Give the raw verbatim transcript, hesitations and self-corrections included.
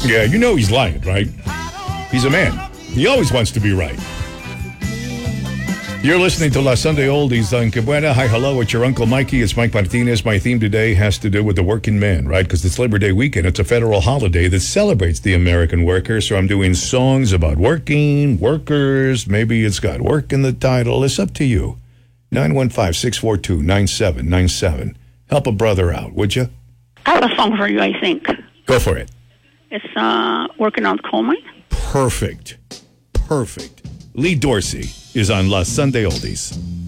Yeah, you know he's lying, right? He's a man. He always wants to be right. You're listening to La Sunday Oldies on Cabuena. Hi, hello, it's your Uncle Mikey. It's Mike Martinez. My theme today has to do with the working man, right? Because it's Labor Day weekend. It's a federal holiday that celebrates the American worker. So I'm doing songs about working, workers. Maybe it's got work in the title. It's up to you. nine one five, six four two, nine seven nine seven. Help a brother out, would you? I have a song for you, I think. Go for it. It's uh, Working on the Coal Mine. Perfect. Perfect. Lee Dorsey is on La Sunday Oldies.